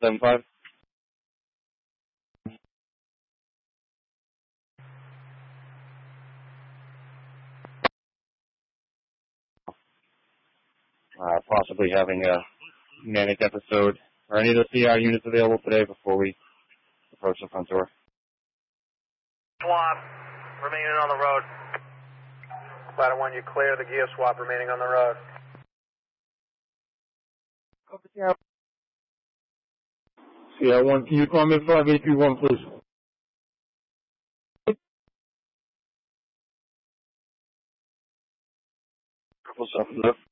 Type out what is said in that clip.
175. Possibly having a manic episode. Are any of the CI units available today before we approach the front door? Swap, remaining on the road. Ladder 1, you clear the gear swap remaining on the road. CI1, can you call me 5831, please? What's up, look?